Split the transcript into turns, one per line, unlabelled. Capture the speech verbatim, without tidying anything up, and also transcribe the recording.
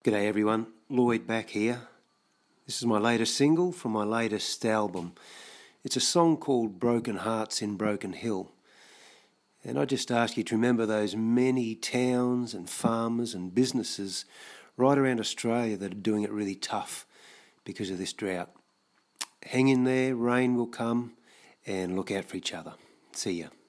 G'day everyone, Lloyd back here. This is my latest single from my latest album. It's a song called Broken Hearts in Broken Hill. And I just ask you to remember those many towns and farmers and businesses right around Australia that are doing it really tough because of this drought. Hang in there, rain will come, and look out for each other. See ya.